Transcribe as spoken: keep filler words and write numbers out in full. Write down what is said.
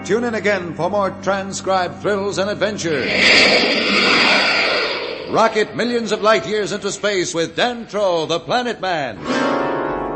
Tune in again for more transcribed thrills and adventure. Rocket millions of light years into space with Dan Troll, the Planet Man.